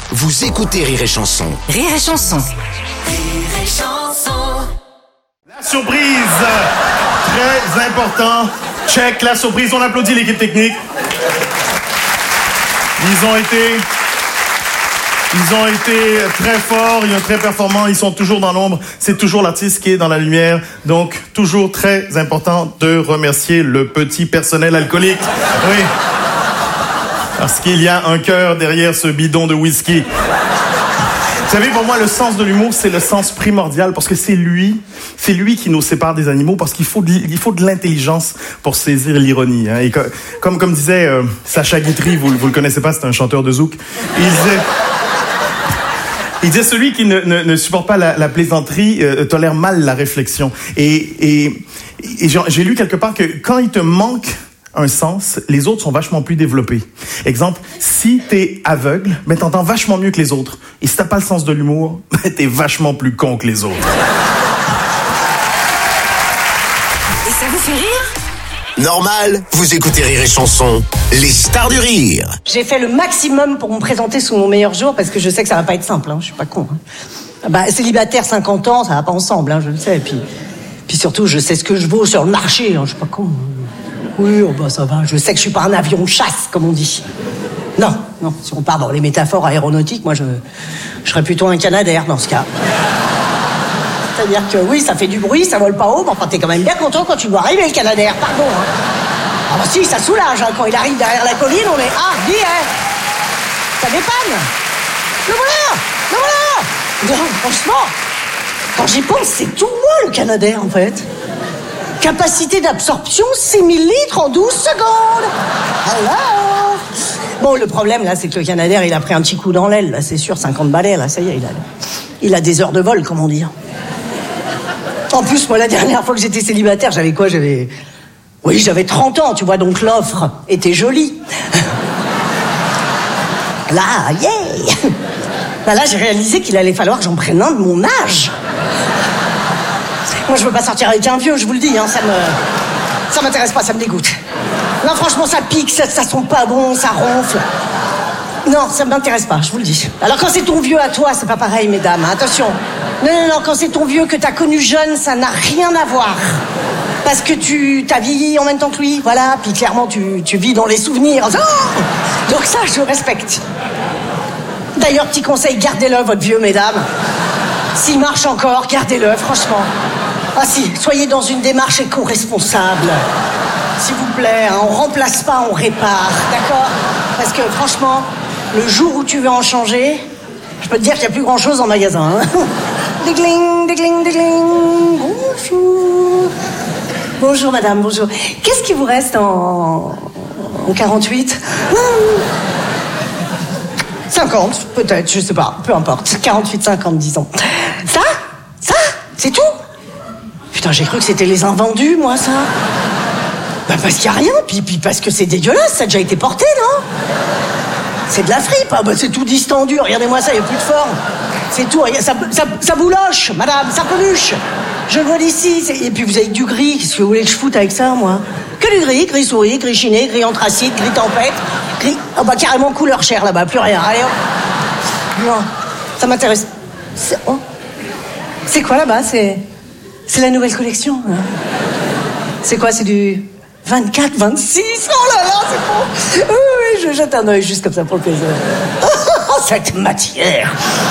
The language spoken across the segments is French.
Vous écoutez Rire et Chanson. Rire et Chanson. Rire et Chanson. La surprise, très important. Check, la surprise, on applaudit l'équipe technique. Ils ont été très forts, ils sont très performants, ils sont toujours dans l'ombre. C'est toujours l'artiste qui est dans la lumière. Donc, toujours très important de remercier le petit personnel alcoolique. Oui. Parce qu'il y a un cœur derrière ce bidon de whisky. Vous savez, pour moi, le sens de l'humour, c'est le sens primordial parce que c'est lui qui nous sépare des animaux parce qu'il faut de l'intelligence pour saisir l'ironie. Hein. Et comme disait Sacha Guitry, vous le connaissez pas, c'est un chanteur de zouk. Il disait celui qui ne supporte pas la plaisanterie tolère mal la réflexion. Et j'ai lu quelque part que quand il te manque un sens, les autres sont vachement plus développés. Exemple, si t'es aveugle, ben t'entends vachement mieux que les autres. Et si t'as pas le sens de l'humour, ben t'es vachement plus con que les autres. Et ça vous fait rire ? Normal, vous écoutez Rire et Chanson, les stars du rire. J'ai fait le maximum pour me présenter sous mon meilleur jour parce que je sais que ça va pas être simple, hein, je suis pas con. Hein. Bah, célibataire 50 ans, ça va pas ensemble, hein, je le sais. Et puis surtout, je sais ce que je vaux sur le marché, hein, je suis pas con. Oui, oh bah ça va, je sais que je suis pas un avion de chasse, comme on dit. Non, si on part dans les métaphores aéronautiques, moi je serais plutôt un Canadair dans ce cas. C'est-à-dire que oui, ça fait du bruit, ça vole pas haut, mais enfin t'es quand même bien content quand tu dois arriver le Canadair, pardon. Hein. Ah bah si, ça soulage, hein, quand il arrive derrière la colline, on est... Ah, dis, hein, ça dépanne. Le voilà. Non, franchement, quand j'y pense, c'est tout moi le Canadair en fait. Capacité d'absorption, 6000 litres en 12 secondes. Hello. Bon, le problème, là, c'est que le Canadair, il a pris un petit coup dans l'aile, là, c'est sûr, 50 balais, là, ça y est, il a des heures de vol, comme on dit. En plus, moi, la dernière fois que j'étais célibataire, j'avais quoi? J'avais 30 ans, tu vois, donc l'offre était jolie. Là, yeah. Là, j'ai réalisé qu'il allait falloir que j'en prenne un de mon âge. Moi, je veux pas sortir avec un vieux, je vous le dis, hein, ça m'intéresse pas, ça me dégoûte. Non, franchement, ça pique, ça sent pas bon, ça ronfle. Non, ça m'intéresse pas, je vous le dis. Alors, quand c'est ton vieux à toi, c'est pas pareil, mesdames, hein, attention. Non, quand c'est ton vieux que t'as connu jeune, ça n'a rien à voir. Parce que t'as vieilli en même temps que lui, voilà, puis clairement, tu vis dans les souvenirs. Oh, donc ça, je respecte. D'ailleurs, petit conseil, gardez-le, votre vieux, mesdames. S'il marche encore, gardez-le, franchement. Ah si, soyez dans une démarche éco-responsable. S'il vous plaît, hein, on remplace pas, on répare, d'accord? Parce que franchement, le jour où tu veux en changer, je peux te dire qu'il n'y a plus grand-chose en magasin. Hein. Dégling, dégling, dégling. Bonjour. Bonjour madame, bonjour. Qu'est-ce qui vous reste en 48 50, peut-être, je sais pas, peu importe. 48, 50, disons. Ça, c'est tout? Putain, j'ai cru que c'était les invendus, moi, ça. Bah, parce qu'il y a rien, puis parce que c'est dégueulasse, ça a déjà été porté, non? C'est de la fripe, ah bah c'est tout distendu, regardez-moi ça, il n'y a plus de forme. C'est tout, ça bouloche, madame, ça peluche. Je le vois d'ici, et puis vous avez du gris, qu'est-ce que vous voulez que je foute avec ça, moi? Que du gris souris, gris chiné, gris anthracite, gris tempête, gris... Oh bah carrément couleur chair là-bas, plus rien, allez hop. Non, ça m'intéresse. C'est quoi là-bas? C'est la nouvelle collection, hein. C'est quoi, c'est du 24, 26? Oh là là, c'est bon. Oui, je jette un œil juste comme ça pour le plaisir. Oh, cette matière.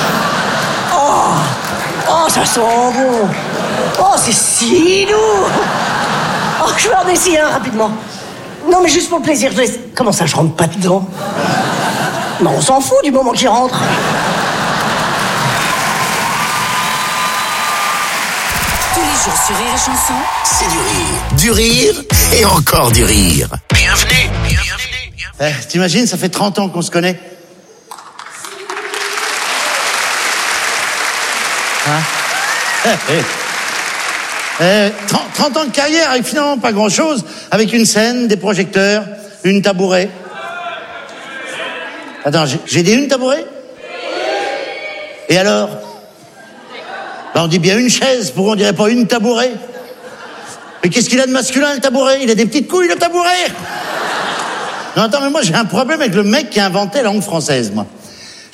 Oh, ça sent bon. Oh, c'est si doux. Oh, je vais en essayer un rapidement. Non, mais juste pour le plaisir. Comment ça, je rentre pas dedans? Non, on s'en fout du moment qu'il rentre. Tous les jours sur Rire et Chanson, C'est du rire. Du rire et encore du rire. Bienvenue. T'imagines, ça fait 30 ans qu'on se connaît. Hein? 30 ans de carrière avec finalement pas grand-chose, avec une scène, des projecteurs, une tabouret. Attends, j'ai dit une tabouret? Et alors? Ben on dit bien une chaise, pourquoi on dirait pas une tabouret? Mais qu'est-ce qu'il a de masculin, le tabouret? Il a des petites couilles, le tabouret! Non, attends, mais moi j'ai un problème avec le mec qui a inventé la langue française, moi.